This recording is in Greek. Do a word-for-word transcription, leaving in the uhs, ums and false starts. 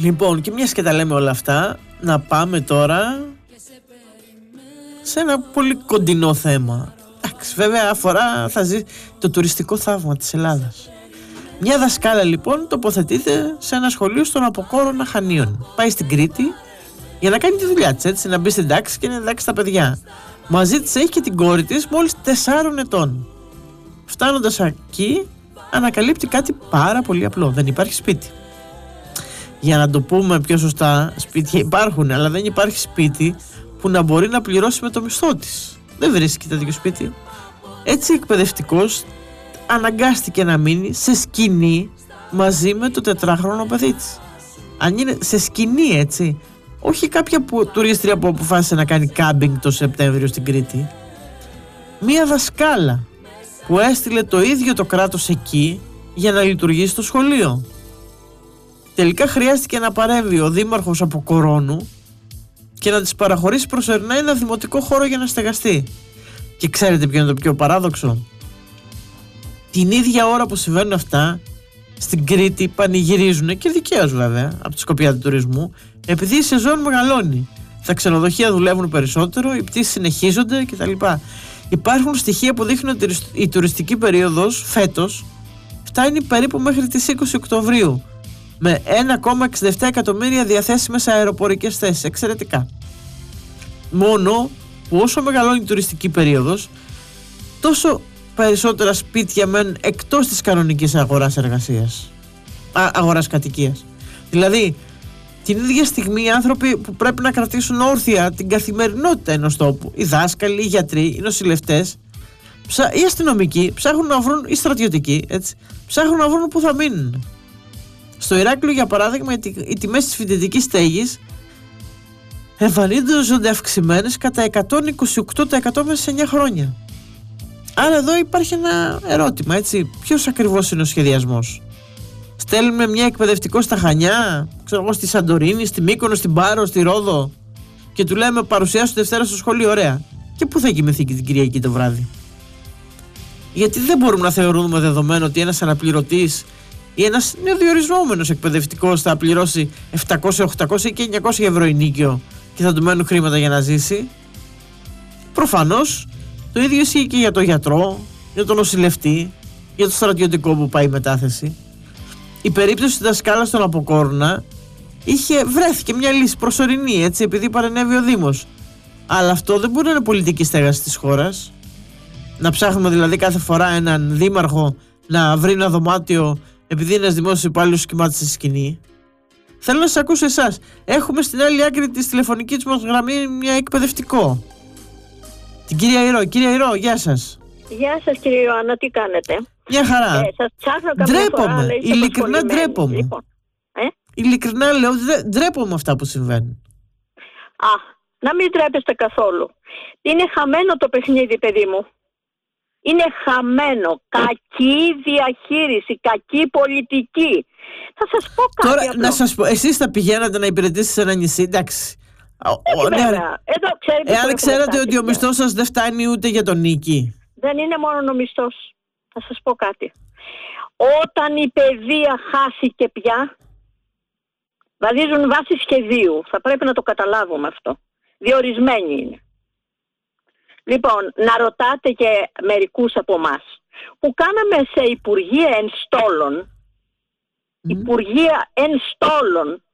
Λοιπόν, και μιας και τα λέμε όλα αυτά, να πάμε τώρα σε ένα πολύ κοντινό θέμα. Εντάξει, βέβαια αφορά, θα ζει το τουριστικό θαύμα της Ελλάδας. Μια δασκάλα λοιπόν τοποθετείται σε ένα σχολείο στον Αποκόρονα Χανίων. Πάει στην Κρήτη για να κάνει τη δουλειά της, έτσι, να μπει στην τάξη και να διδάξει τα παιδιά. Μαζί της έχει και την κόρη της μόλις τεσσάρων ετών. Φτάνοντας εκεί, ανακαλύπτει κάτι πάρα πολύ απλό. Δεν υπάρχει σπίτι. Για να το πούμε πιο σωστά, σπίτια υπάρχουν, αλλά δεν υπάρχει σπίτι που να μπορεί να πληρώσει με το μισθό της. Δεν βρίσκει τέτοιο σπίτι. Έτσι, εκπαιδευτικός αναγκάστηκε να μείνει σε σκηνή μαζί με το τετράχρονο παιδί της. Αν είναι σε σκηνή, έτσι, όχι κάποια που, τουρίστρια που αποφάσισε να κάνει κάμπινγκ το Σεπτέμβριο στην Κρήτη. Μία δασκάλα που έστειλε το ίδιο το κράτος εκεί για να λειτουργήσει το σχολείο. Τελικά χρειάστηκε να παρέμβει ο δήμαρχος Αποκορώνου και να της παραχωρήσει προσωρινά ένα δημοτικό χώρο για να στεγαστεί. Και ξέρετε ποιο είναι το πιο παράδοξο? Την ίδια ώρα που συμβαίνουν αυτά, στην Κρήτη πανηγυρίζουν, και δικαίως βέβαια, από τη σκοπιά του τουρισμού, επειδή η σεζόν μεγαλώνει. Τα ξενοδοχεία δουλεύουν περισσότερο, οι πτήσεις συνεχίζονται κτλ. Υπάρχουν στοιχεία που δείχνουν ότι η τουριστική περίοδος φέτος φτάνει περίπου μέχρι τις είκοσι Οκτωβρίου, με ένα κόμμα εξήντα επτά εκατομμύρια διαθέσιμες αεροπορικές θέσεις. Εξαιρετικά. Μόνο που όσο μεγαλώνει η τουριστική περίοδος, τόσο περισσότερα σπίτια μένουν εκτός της κανονικής αγοράς εργασίας, α, αγοράς κατοικίας. Δηλαδή, την ίδια στιγμή οι άνθρωποι που πρέπει να κρατήσουν όρθια την καθημερινότητα ενός τόπου, οι δάσκαλοι, οι γιατροί, οι νοσηλευτές, οι αστυνομικοί ψάχνουν να βρουν, οι στρατιωτικοί, έτσι, ψάχνουν να βρουν που θα μείνουν. Στο Ηράκλειο, για παράδειγμα, οι τιμές της φοιτητικής στέγης εμφανίζονται αυξημένες κατά εκατόν είκοσι οκτώ τοις εκατό μέσα σε εννιά χρόνια. Άρα εδώ υπάρχει ένα ερώτημα, έτσι, ποιος ακριβώς είναι ο σχεδιασμός? Στέλνουμε μια εκπαιδευτικό στα Χανιά, ξέρω εγώ, στη Σαντορίνη, στη Μύκονο, στην Πάρο, στη Ρόδο, και του λέμε παρουσιάσου Δευτέρα στο σχολείο, ωραία. Και πού θα κοιμηθεί και την Κυριακή το βράδυ? Γιατί δεν μπορούμε να θεωρούμε δεδομένο ότι ένας αναπληρωτής ή ένας νεοδιοριζόμενος εκπαιδευτικός θα πληρώσει επτακόσια, οχτακόσια και εννιακόσια ευρώ ενίκιο και θα του μένουν χρήματα για να ζήσει. Προφανώς το ίδιο ισχύει και για τον γιατρό, για τον νοσηλευτή, για το στρατιωτικό που πάει μετάθεση. Η περίπτωση της δασκάλας στον Αποκόρνα είχε, βρέθηκε μια λύση προσωρινή, έτσι, επειδή παρενέβη ο Δήμος. Αλλά αυτό δεν μπορεί να είναι πολιτική στέγαση της χώρας. Να ψάχνουμε δηλαδή κάθε φορά έναν δήμαρχο να βρει ένα δωμάτιο επειδή ένας δημόσιος υπάλληλος κοιμάται στη σκηνή. Θέλω να σας ακούσω εσάς. Έχουμε στην άλλη άκρη της τηλεφωνικής μας γραμμή μια εκπαιδευτικό. Την κυρία Ηρώ. Κυρία Ηρώ, γεια σας. Γεια σας κύριε Ιωάννα, τι κάνετε? Μια χαρά. Ε, σας ψάχνω καμιά ντρέπομαι. φορά, αλλά είστε Ειλικρινά ντρέπομαι. Λοιπόν. Ε? Ειλικρινά λέω, ντρέπομαι αυτά που συμβαίνουν. Α, να μην ντρέπεστε καθόλου. Είναι χαμένο το παιχνίδι, παιδί μου. Είναι χαμένο. Κακή διαχείριση, κακή πολιτική. Θα σας πω κάτι. Τώρα, απλό. να σας πω, εσείς θα πηγαίνατε να υπηρετήσετε σε ένα νησί, εντάξει. Έτσι, ναι, Εδώ, ξέρετε, εάν ξέρατε ότι ο μισθός σας δεν φτάνει ούτε για τον νίκη. Δεν είναι μόνο ο μισθός. Θα σας πω κάτι. Όταν η παιδεία χάθηκε πια, βαδίζουν βάσει σχεδίου. Θα πρέπει να το καταλάβουμε αυτό. Διορισμένοι είναι. Λοιπόν, να ρωτάτε και μερικούς από εμάς που κάναμε σε υπουργεία ενστόλων, mm. υπουργεία ενστόλων,